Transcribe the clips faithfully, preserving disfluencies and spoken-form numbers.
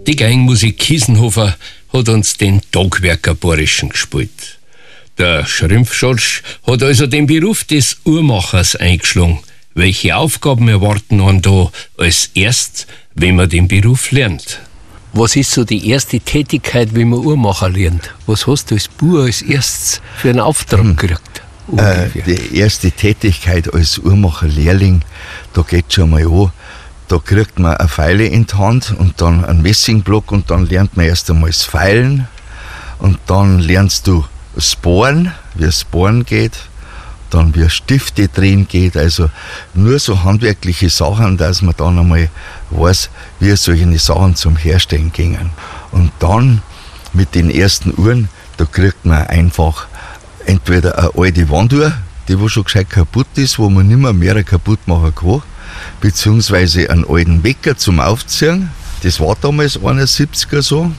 Die Geigenmusik Kiesenhofer hat uns den Tagwerker-Borischen gespielt. Der Schrimpfschorsch hat also den Beruf des Uhrmachers eingeschlagen. Welche Aufgaben erwarten einen da als erst, wenn man den Beruf lernt? Was ist so die erste Tätigkeit, wenn man Uhrmacher lernt? Was hast du als Bauer als erstes für einen Auftrag hm. gekriegt? Äh, die erste Tätigkeit als Uhrmacher-Lehrling, da geht schon mal an, da kriegt man eine Feile in die Hand und dann einen Messingblock und dann lernt man erst einmal das Feilen und dann lernst du das Bohren, wie das Bohren geht, dann wie Stifte drehen geht, also nur so handwerkliche Sachen, dass man dann einmal weiß, wie solche Sachen zum Herstellen gingen. Und dann mit den ersten Uhren, da kriegt man einfach entweder eine alte Wanduhr, die wo schon gescheit kaputt ist, wo man nicht mehr mehr kaputt machen kann, beziehungsweise einen alten Wecker zum Aufziehen. Das war damals einundsiebziger so.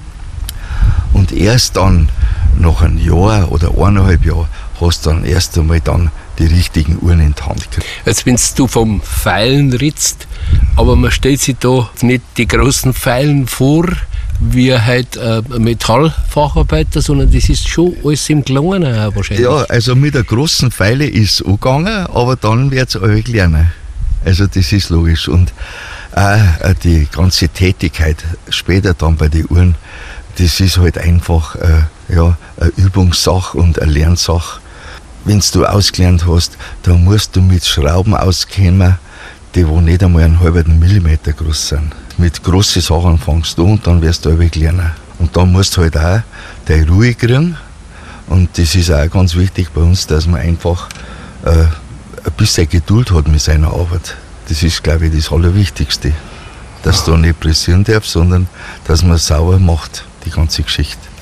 Und erst dann, nach einem Jahr oder eineinhalb Jahren, hast du dann erst einmal dann die richtigen Uhren in die Hand gekriegt. Jetzt, wenn du vom Feilen redest, aber man stellt sich da nicht die großen Feilen vor, wie halt ein Metallfacharbeiter, sondern das ist schon alles im Gelungen auch wahrscheinlich. Ja, also mit der großen Feile ist es angegangen, aber dann wird es alle lernen. Also das ist logisch. Und auch die ganze Tätigkeit später dann bei den Uhren, das ist halt einfach äh, ja, eine Übungssache und eine Lernsache. Wenn du ausgelernt hast, dann musst du mit Schrauben auskennen, die wo nicht einmal einen halben Millimeter groß sind. Mit grossen Sachen fängst du an und dann wirst du einfach lernen. Und dann musst du halt auch deine Ruhe kriegen. Und das ist auch ganz wichtig bei uns, dass man einfach äh, ein bisschen Geduld hat mit seiner Arbeit. Das ist, glaube ich, das Allerwichtigste. Dass du nicht pressieren darfst, sondern dass man sauber macht, die ganze Geschichte.